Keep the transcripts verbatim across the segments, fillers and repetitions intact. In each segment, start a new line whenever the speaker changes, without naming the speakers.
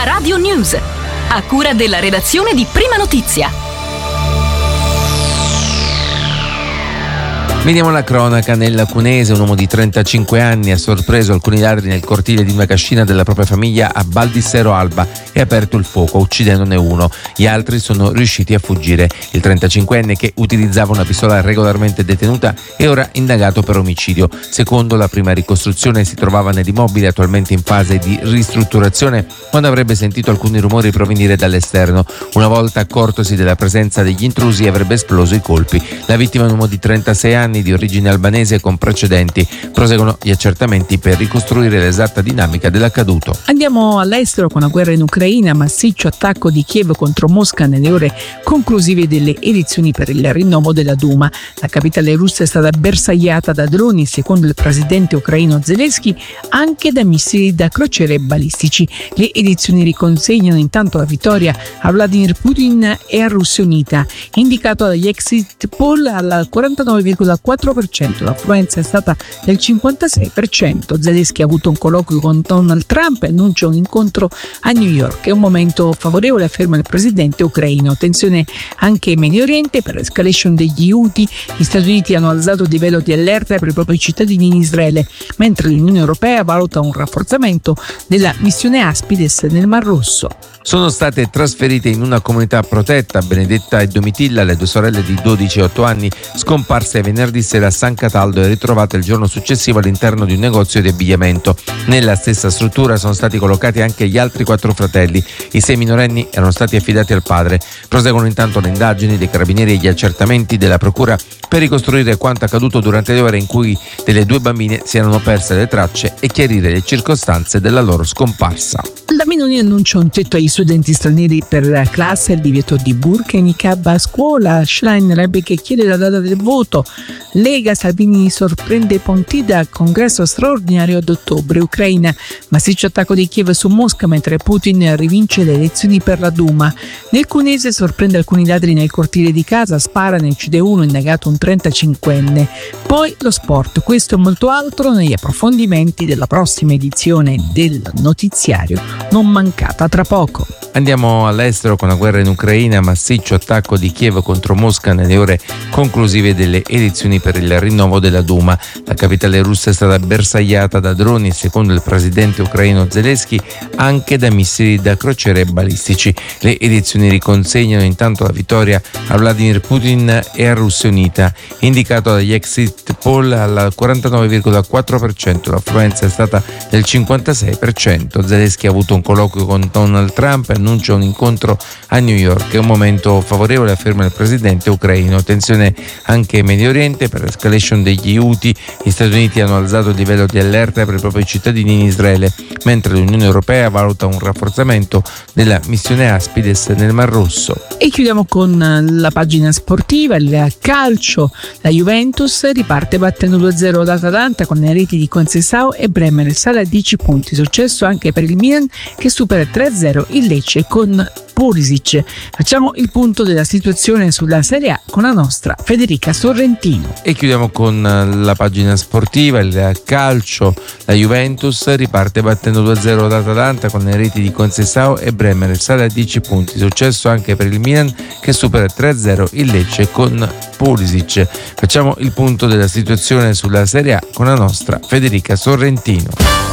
Prima Radio News, a cura della redazione di Prima Notizia.
Vediamo la cronaca. Nel Cunese un uomo di trentacinque anni ha sorpreso alcuni ladri nel cortile di una cascina della propria famiglia a Baldissero Alba e ha aperto il fuoco, uccidendone uno. Gli altri sono riusciti a fuggire. Il trentacinquenne, che utilizzava una pistola regolarmente detenuta, è ora indagato per omicidio. Secondo la prima ricostruzione si trovava nell'immobile, attualmente in fase di ristrutturazione, quando avrebbe sentito alcuni rumori provenire dall'esterno. Una volta accortosi della presenza degli intrusi avrebbe esploso i colpi. La vittima è un uomo di trentasei anni di origine albanese con precedenti. Proseguono gli accertamenti per ricostruire l'esatta dinamica dell'accaduto.
Andiamo all'estero con la guerra in Ucraina. Massiccio attacco di Kiev contro Mosca nelle ore conclusive delle elezioni per il rinnovo della Duma. La capitale russa è stata bersagliata da droni, secondo il presidente ucraino Zelensky, anche da missili da crociere balistici. Le elezioni riconsegnano intanto la vittoria a Vladimir Putin e a Russia Unita, indicato dagli exit poll al quarantanove virgola quattro per cento. L'affluenza è stata del cinquantasei per cento. Zelensky ha avuto un colloquio con Donald Trump e annuncia un incontro a New York. È un momento favorevole, afferma il presidente ucraino. Tensione anche in Medio Oriente per l'escalation degli Houthi. Gli Stati Uniti hanno alzato il livello di allerta per i propri cittadini in Israele, mentre l'Unione Europea valuta un rafforzamento della missione Aspides nel Mar Rosso.
Sono state trasferite in una comunità protetta Benedetta e Domitilla, le due sorelle di dodici e otto anni scomparse venerdì sera a San Cataldo e ritrovate il giorno successivo all'interno di un negozio di abbigliamento. Nella stessa struttura sono stati collocati anche gli altri quattro fratelli. I sei minorenni erano stati affidati al padre. Proseguono intanto le indagini dei carabinieri e gli accertamenti della procura per ricostruire quanto accaduto durante le ore in cui delle due bambine si erano perse le tracce e chiarire le circostanze della loro scomparsa.
La Meloni annuncia un tetto ai studenti stranieri per classe, il divieto di burqa e niqab a scuola. Schlein Rebbe chiede la data del voto. Lega, Salvini sorprende Pontida al congresso straordinario ad ottobre. Ucraina, massiccio attacco di Kiev su Mosca mentre Putin rivince le elezioni per la Duma. Nel Cunese sorprende alcuni ladri nel cortile di casa, spara, ne uccide uno, indagato un trentacinquenne. Poi lo sport, questo e molto altro negli approfondimenti della prossima edizione del notiziario, non mancata tra poco.
Andiamo all'estero con la guerra in Ucraina. Massiccio attacco di Kiev contro Mosca nelle ore conclusive delle elezioni per il rinnovo della Duma. La capitale russa è stata bersagliata da droni, secondo il presidente ucraino Zelensky, anche da missili da crociere balistici. Le elezioni riconsegnano intanto la vittoria a Vladimir Putin e a Russia Unita, indicato dagli exit poll al quarantanove virgola quattro per cento. L'affluenza è stata del cinquantasei per cento. Zelensky ha avuto un colloquio con Donald Trump e annuncia un incontro a New York. È un momento favorevole, afferma il presidente ucraino. Tensione anche in Medio Oriente per l'escalation degli Houthi. Gli Stati Uniti hanno alzato il livello di allerta per i propri cittadini in Israele, mentre l'Unione Europea valuta un rafforzamento della missione Aspides nel Mar Rosso.
E chiudiamo con la pagina sportiva, il calcio. La Juventus riparte battendo due a zero l'Atalanta con le reti di Conceição e Bremer, sale a dieci punti. Successo anche per il Milan che supera tre a zero il Lecce con Pulisic. Facciamo il punto della situazione sulla Serie A con la nostra Federica Sorrentino.
E chiudiamo con la pagina sportiva, il calcio. La Juventus riparte battendo due a zero l'Atalanta con le reti di Conceição e Bremer, sale a dieci punti. Successo anche per il Milan che supera tre a zero il Lecce con Pulisic. Facciamo il punto della situazione sulla Serie A con la nostra Federica Sorrentino.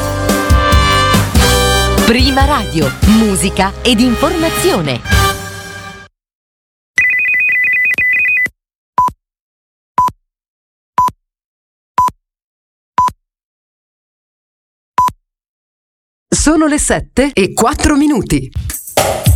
Prima Radio, musica ed informazione.
Sono le sette e quattro minuti.